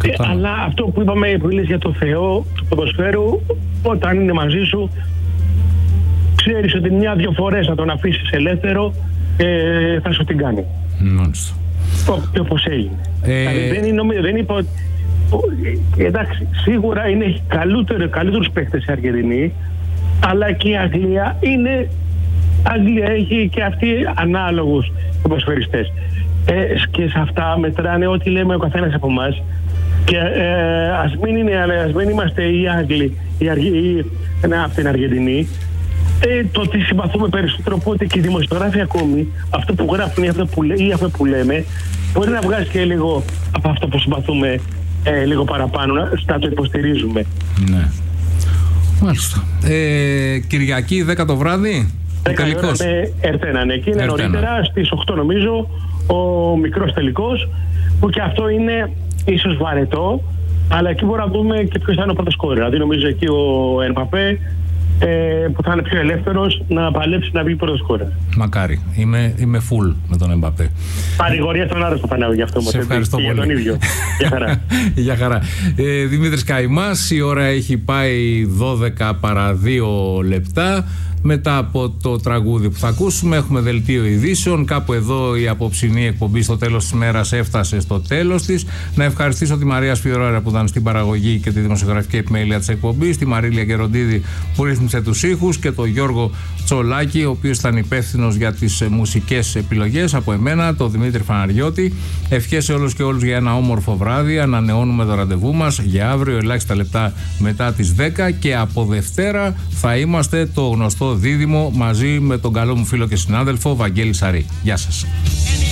Αλλά αυτό που είπαμε που λες για το Θεό του ποδοσφαίρου, όταν είναι μαζί σου, ξέρεις ότι μια-δυο φορές να τον αφήσεις ελεύθερο, θα σου την κάνει. Μάλιστα. Όπως έγινε. Δηλαδή δεν είπα ότι... Εντάξει, σίγουρα έχει καλύτερους παίκτες η Αργεντινή, αλλά και η Αγγλία είναι... Αγγλία έχει και αυτοί ανάλογους ποδοσφαιριστές. Και σε αυτά μετράνε ό,τι λέμε ο καθένας από εμάς. Και ας μην είμαστε οι Άγγλοι από την Αργεντινή. Το ότι συμπαθούμε περισσότερο, οπότε και οι δημοσιογράφοι ακόμη, αυτό που γράφουν ή αυτό που λέμε, μπορεί να βγάζει και λίγο από αυτό που συμπαθούμε λίγο παραπάνω, να το υποστηρίζουμε. Ναι. Μάλιστα. Κυριακή 10 το βράδυ. 10 τελικός. Ερτένα, ναι. Και είναι νωρίτερα στις 8 νομίζω ο μικρός τελικός, που και αυτό είναι ίσως βαρετό, αλλά εκεί μπορούμε να δούμε και ποιος θα είναι ο πρώτος σκόρερ. Δηλαδή νομίζω εκεί ο Εμπαπέ που θα είναι πιο ελεύθερος να παλέψει να βγει πρώτος σκόρερ. Μακάρι. Είμαι full με τον Εμπαπέ. Παρηγορία στον άλλο που θα ανάβει γι' αυτό. Σε ευχαριστώ πολύ. Για τον ίδιο. Γεια χαρά. Γεια χαρά. Δημήτρης Καϊμάς, η ώρα έχει πάει 12 παρά 2 λεπτά. Μετά από το τραγούδι που θα ακούσουμε έχουμε δελτίο ειδήσεων. Κάπου εδώ η απόψινή εκπομπή στο τέλος της μέρας έφτασε στο τέλος της. Να ευχαριστήσω τη Μαρία Σφιδρόρα που ήταν στην παραγωγή και τη δημοσιογραφική επιμέλεια της εκπομπής, τη Μαρίλια Γεροντίδη που ρύθμισε τους ήχους και τον Γιώργο Τσολάκη, ο οποίος ήταν υπεύθυνος για τις μουσικές επιλογές. Από εμένα, τον Δημήτρη Φαναριώτη. Ευχές σε όλους και όλους για ένα όμορφο βράδυ. Ανανεώνουμε το ραντεβού μας για αύριο, ελάχιστα λεπτά μετά τις 10, και από Δευτέρα θα είμαστε το γνωστό δίδυμο μαζί με τον καλό μου φίλο και συνάδελφο Βαγγέλη Σαρή. Γεια σας.